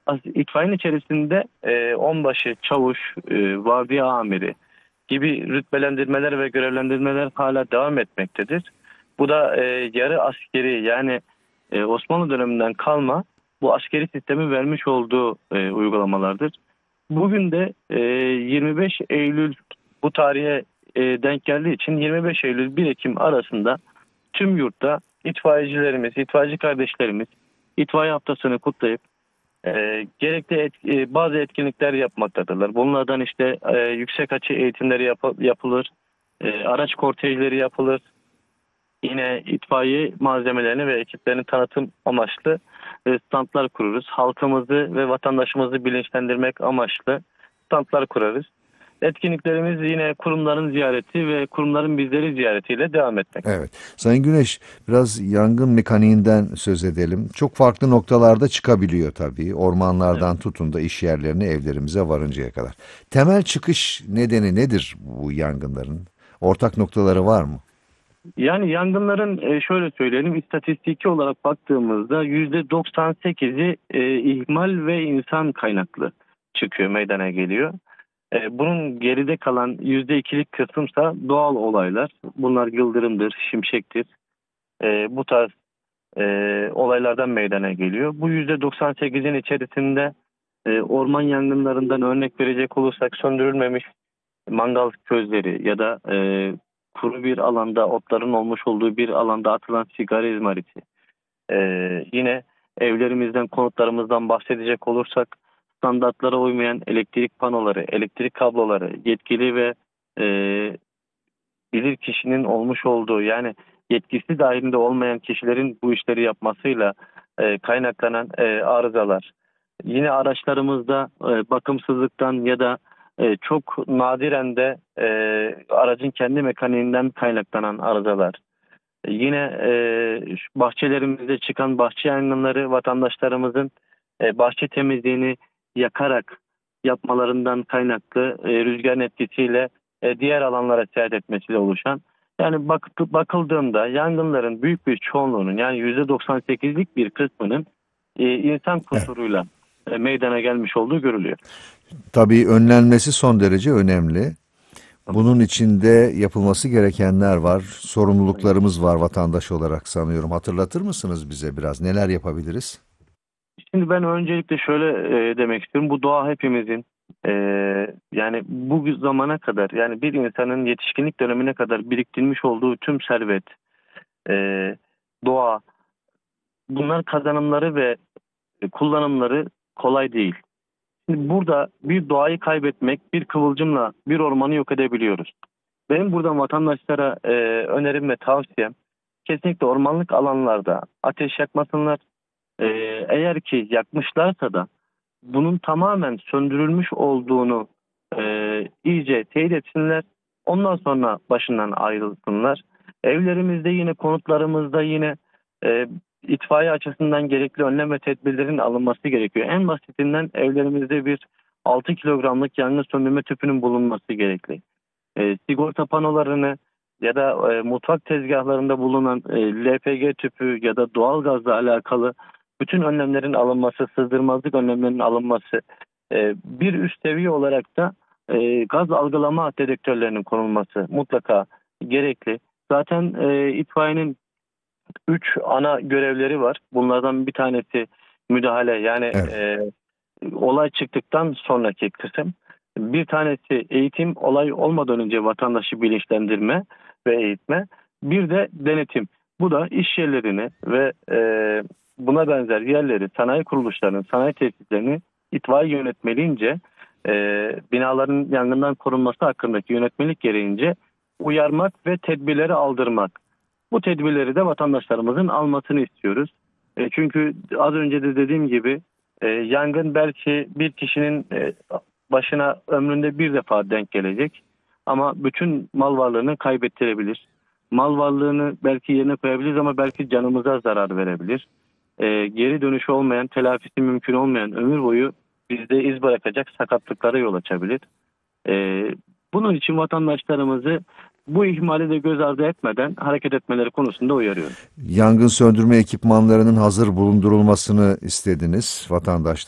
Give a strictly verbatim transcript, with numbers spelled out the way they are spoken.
as- itfaiyenin içerisinde e, onbaşı, çavuş, e, vardiya amiri gibi rütbelendirmeler ve görevlendirmeler hala devam etmektedir. Bu da e, yarı askeri, yani e, Osmanlı döneminden kalma bu askeri sistemi vermiş olduğu e, uygulamalardır. Bugün de e, yirmi beş Eylül bu tarihe e, denk geldiği için yirmi beş Eylül bir Ekim arasında tüm yurtta itfaiyecilerimiz, itfaiyeci kardeşlerimiz itfaiye haftasını kutlayıp e, gerekli et, e, bazı etkinlikler yapmaktadırlar. Bunlardan işte e, yüksek açı eğitimleri yap- yapılır, e, araç kortejleri yapılır. Yine itfaiye malzemelerini ve ekiplerini tanıtım amaçlı e, standlar kururuz. Halkımızı ve vatandaşımızı bilinçlendirmek amaçlı standlar kurarız. Etkinliklerimiz yine kurumların ziyareti ve kurumların bizleri ziyaretiyle devam etmekte. Evet. Sayın Güneş, biraz yangın mekaniğinden söz edelim. Çok farklı noktalarda çıkabiliyor tabii. Ormanlardan Evet. tutun da iş yerlerine, evlerimize varıncaya kadar. Temel çıkış nedeni nedir bu yangınların? Ortak noktaları var mı? Yani yangınların e, şöyle söyleyelim, istatistiki olarak baktığımızda yüzde doksan sekizi e, ihmal ve insan kaynaklı çıkıyor, meydana geliyor. E, bunun geride kalan yüzde ikilik kısımsa doğal olaylar. Bunlar yıldırımdır, şimşektir. E, bu tarz e, olaylardan meydana geliyor. Bu yüzde doksan sekizin içerisinde e, orman yangınlarından örnek verecek olursak söndürülmemiş mangal közleri ya da e, kuru bir alanda, otların olmuş olduğu bir alanda atılan sigara izmariti. E, Yine evlerimizden, konutlarımızdan bahsedecek olursak standartlara uymayan elektrik panoları, elektrik kabloları, yetkili ve e, bilir kişinin olmuş olduğu, yani yetkisi dahilinde olmayan kişilerin bu işleri yapmasıyla e, kaynaklanan e, arızalar. Yine araçlarımızda e, bakımsızlıktan ya da e, çok nadiren de e, aracın kendi mekaniğinden kaynaklanan arızalar. E, Yine e, şu bahçelerimizde çıkan bahçe yangınları vatandaşlarımızın e, bahçe temizliğini yakarak yapmalarından kaynaklı e, rüzgarın etkisiyle e, diğer alanlara seyahat etmesiyle oluşan. Yani bak, bakıldığında yangınların büyük bir çoğunluğunun, yani yüzde doksan sekizlik bir kısmının e, insan Evet. kusuruyla e, meydana gelmiş olduğu görülüyor. Tabii önlenmesi son derece önemli. Bunun içinde yapılması gerekenler var, sorumluluklarımız var vatandaş olarak sanıyorum. Hatırlatır mısınız bize biraz? Neler yapabiliriz? Şimdi ben öncelikle şöyle e, demek istiyorum. Bu doğa hepimizin, e, yani bu zamana kadar, yani bir insanın yetişkinlik dönemine kadar biriktirmiş olduğu tüm servet, e, doğa, bunlar kazanımları ve kullanımları kolay değil. Şimdi burada bir doğayı kaybetmek, bir kıvılcımla bir ormanı yok edebiliyoruz. Benim buradan vatandaşlara e, önerim ve tavsiyem, kesinlikle ormanlık alanlarda ateş yakmasınlar. E, Eğer ki yakmışlarsa da bunun tamamen söndürülmüş olduğunu e, iyice teyit etsinler. Ondan sonra başından ayrılsınlar. Evlerimizde, yine konutlarımızda yine e, itfaiye açısından gerekli önlem ve tedbirlerin alınması gerekiyor. En basitinden evlerimizde bir altı kilogramlık yangın söndürme tüpünün bulunması gerekli. E, sigorta panolarını ya da e, mutfak tezgahlarında bulunan e, L P G tüpü ya da doğalgazla alakalı bütün önlemlerin alınması, sızdırmazlık önlemlerinin alınması, e, bir üst seviye olarak da e, gaz algılama dedektörlerinin konulması mutlaka gerekli. Zaten e, itfaiyenin üç ana görevleri var. Bunlardan bir tanesi müdahale, yani Evet. e, olay çıktıktan sonraki kısım. Bir tanesi eğitim, olay olmadan önce vatandaşı bilinçlendirme ve eğitme. Bir de denetim. Bu da iş yerlerini ve e, buna benzer yerleri, sanayi kuruluşlarının, sanayi tesislerini itfaiye yönetmeliğince, e, binaların yangından korunması hakkındaki yönetmelik gereğince uyarmak ve tedbirleri aldırmak. Bu tedbirleri de vatandaşlarımızın almasını istiyoruz. E, çünkü az önce de dediğim gibi e, yangın belki bir kişinin e, başına ömründe bir defa denk gelecek ama bütün mal varlığını kaybettirebilir. Mal varlığını belki yerine koyabiliriz ama belki canımıza zarar verebilir. E, geri dönüşü olmayan, telafisi mümkün olmayan, ömür boyu bizde iz bırakacak sakatlıklara yol açabilir. E, Bunun için vatandaşlarımızı bu ihmali de göz ardı etmeden hareket etmeleri konusunda uyarıyorum. Yangın söndürme ekipmanlarının hazır bulundurulmasını istediniz vatandaşlar.